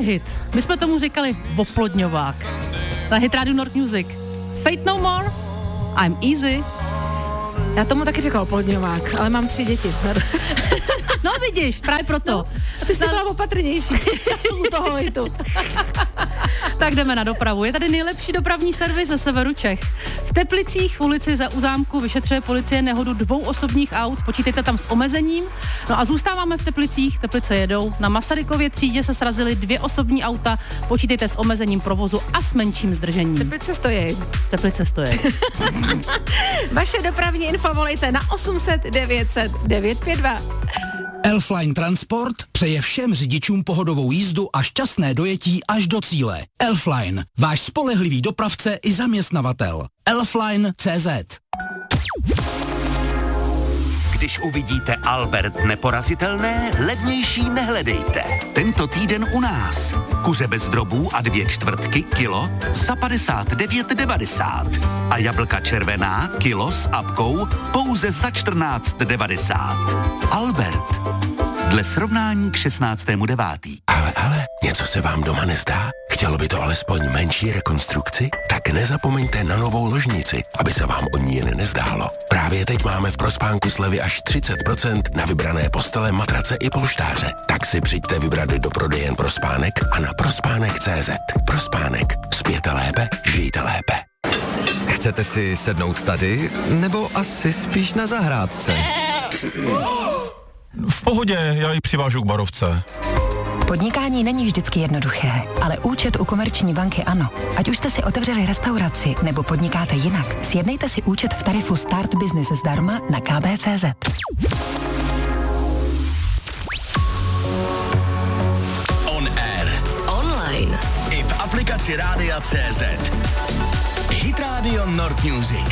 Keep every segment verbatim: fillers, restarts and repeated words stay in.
hit. My jsme tomu říkali oplodňovák. Na Hit Radio Nord Music. Fate No More, I'm Easy. Já tomu taky řekla oplodňovák, ale mám tři děti. No vidíš, právě proto. No, ty jsi byla opatrnější u toho hitu. Tak jdeme na dopravu. Je tady nejlepší dopravní servis ze severu Čech. V Teplicích v ulici Za Uzámku vyšetřuje policie nehodu dvou osobních aut. Počítejte tam s omezením. No a zůstáváme v Teplicích. Teplice jedou. Na Masarykově třídě se srazily dvě osobní auta. Počítejte s omezením provozu a s menším zdržením. Teplice stojí. Teplice stojí. Vaše dopravní info volejte na osm set devět set devět pět dva. Elfline Transport přeje všem řidičům pohodovou jízdu a šťastné dojetí až do cíle. Elfline, váš spolehlivý dopravce i zaměstnavatel. Elfline tečka cé zet. Když uvidíte Albert neporazitelné, levnější nehledejte. Tento týden u nás. Kuře bez drobů a dvě čtvrtky kilo za padesát devět devadesát. A jablka červená kilo s apkou pouze za čtrnáct devadesát. Albert. Dle srovnání k šestnáctému devátý. Ale, ale, něco se vám doma nezdá? Chtělo by to alespoň menší rekonstrukci? Tak nezapomeňte na novou ložnici, aby se vám o ní jen nezdálo. Právě teď máme v Prospánku slevy až třicet procent na vybrané postele, matrace i polštáře. Tak si přijďte vybrat do prodejen Prospánek a na prospánek tečka cé zet. Prospánek. Spěte lépe, žijte lépe. Chcete si sednout tady, nebo asi spíš na zahrádce? V pohodě, já ji přivážu k barovce. Podnikání není vždycky jednoduché, ale účet u Komerční banky ano. Ať už jste si otevřeli restauraci nebo podnikáte jinak, sjednejte si účet v tarifu Start Business zdarma na k b tečka cé zet. On air. Online. I v aplikaci Rádia tečka cé zet. Hit Radio Nord Music.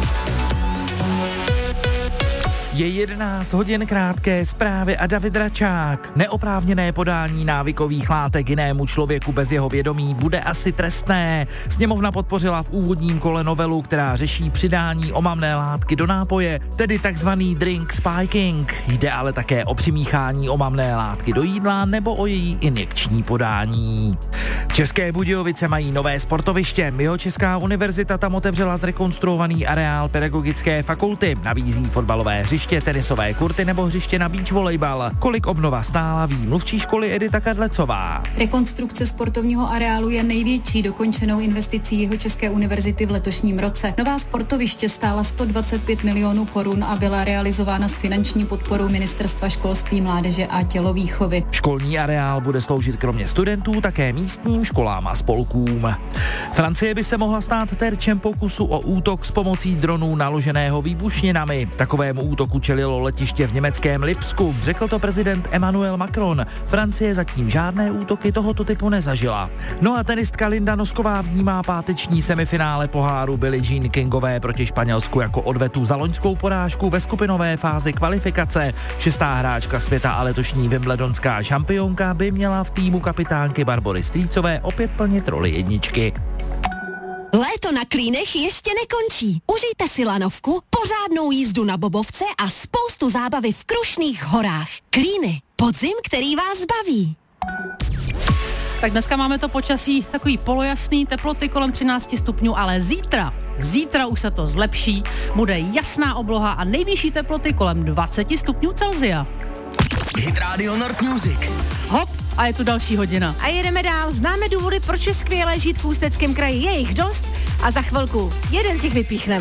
Je jedenáct hodin, krátké zprávy a David Račák. Neoprávněné podání návykových látek jinému člověku bez jeho vědomí bude asi trestné. Sněmovna podpořila v úvodním kole novelu, která řeší přidání omamné látky do nápoje, tedy takzvaný drink spiking. Jde ale také o přimíchání omamné látky do jídla nebo o její injekční podání. České Budějovice mají nové sportoviště. Jihočeská univerzita tam otevřela zrekonstruovaný areál pedagogické fakulty. Nabízí fotbalové hřiště, tenisové kurty nebo hřiště na beach volejbal. Kolik obnova stála, ví mluvčí školy Edita Kadlecová. Rekonstrukce sportovního areálu je největší dokončenou investicí Jihočeské univerzity v letošním roce. Nová sportoviště stála sto dvacet pět milionů korun a byla realizována s finanční podporou Ministerstva školství, mládeže a tělovýchovy. Školní areál bude sloužit kromě studentů také místním školám a spolkům. Francie by se mohla stát terčem pokusu o útok s pomocí dronů naloženého výbušninami. Takovému útoku čelilo letiště v německém Lipsku, řekl to prezident Emmanuel Macron. Francie zatím žádné útoky tohoto typu nezažila. No a tenistka Linda Nosková vnímá páteční semifinále poháru Billie Jean Kingové proti Španělsku jako odvetu za loňskou porážku ve skupinové fázi kvalifikace. Šestá hráčka světa a letošní wimbledonská šampionka by měla v týmu kapitánky Barbory Strýcové opět plnit roli jedničky. Léto na Klínech ještě nekončí. Užijte si lanovku, pořádnou jízdu na bobovce a spoustu zábavy v Krušných horách. Klíny. Podzim, který vás baví. Tak dneska máme to počasí takový polojasný, teploty kolem třináct stupňů, ale zítra, zítra už se to zlepší, bude jasná obloha a nejvyšší teploty kolem dvacet stupňů Celsia. Hit Radio Nord Music. Hop, a je tu další hodina. A jedeme dál. Známe důvody, proč je skvělé žít v Ústeckém kraji. Je jich dost a za chvilku jeden z nich vypíchneme.